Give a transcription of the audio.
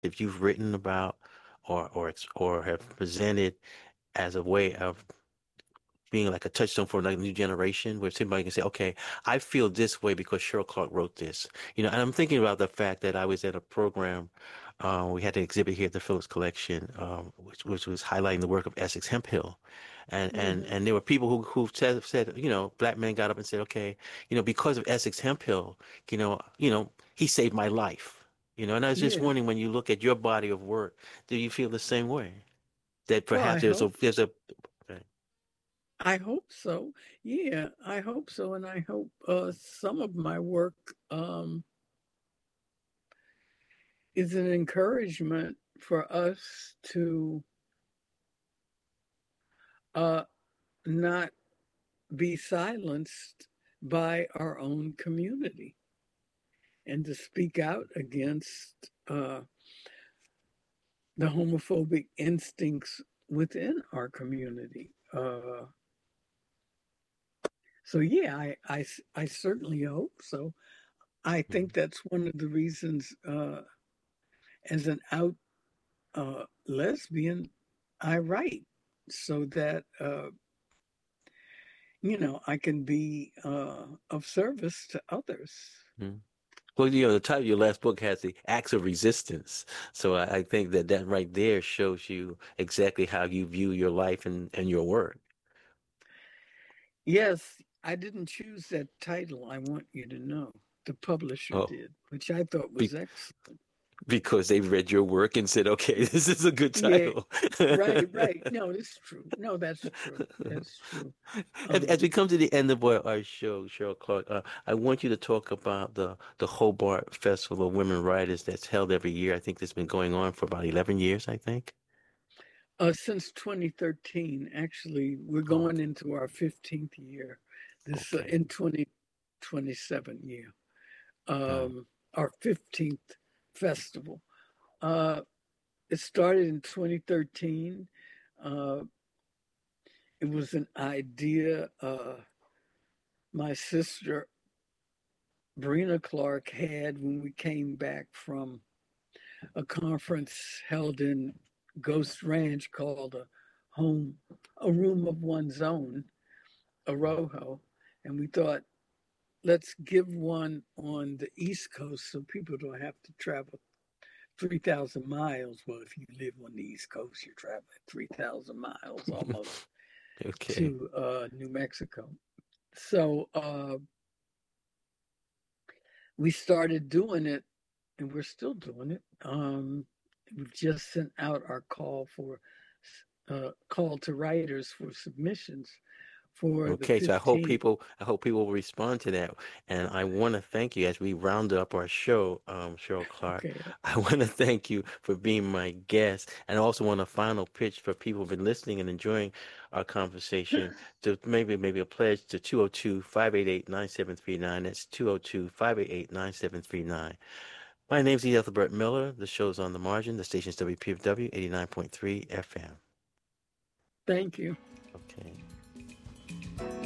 if you've written about or have presented as a way of being like a touchstone for like a new generation where somebody can say, okay, I feel this way because Cheryl Clark wrote this. And I'm thinking about the fact that I was at a program, we had an exhibit here at the Phillips Collection, which was highlighting the work of Essex Hemphill. Hmm. And there were people who said, black men got up and said, okay, because of Essex Hemphill, he saved my life. And I was just Yeah. wondering, when you look at your body of work, do you feel the same way? That Well, perhaps I hope so. Yeah, I hope so, and I hope some of my work is an encouragement for us to uh, not be silenced by our own community and to speak out against the homophobic instincts within our community. So yeah, I certainly hope so. I think that's one of the reasons, as an out lesbian, I write so that I can be of service to others. Mhm. Well, the title of your last book has the acts of resistance. So I think that right there shows you exactly how you view your life and your work. Yes, I didn't choose that title. I want you to know the publisher Oh, did, which I thought be was excellent. because they read your work and said, okay, this is a good Yeah, title. right, right. No, it's true. No, that's true. That's true. As we Um, come to the end of our show, Cheryl Clark, I want you to talk about the Hobart Festival of Women Writers that's held every year. I think that's been going on for about 11 years, I think. since 2013, actually, we're Oh, going into our 15th year. This okay. in 2027 year, Uh, our 15th festival. Uh, it started in 2013. Uh, it was an idea my sister Brina Clark had when we came back from a conference held in Ghost Ranch called a room of one's own, Arojo. And we thought, let's give one on the East Coast so people don't have to travel 3,000 miles. Well, if you live on the East Coast, you're traveling 3,000 miles almost okay. to New Mexico. So we started doing it, and we're still doing it. We've just sent out our call to writers for submissions for the Okay, so 15th. I hope people will respond to that. And I want to thank you as we round up our show, Cheryl Clark. Okay. I want to thank you for being my guest. And I also want a final pitch for people who've been listening and enjoying our conversation to maybe a pledge to 202-588-9739. That's 202-588-9739. My name's E. Ethelbert Miller. The show's On the Margin. The station's WPFW 89.3 FM. Thank you. Okay.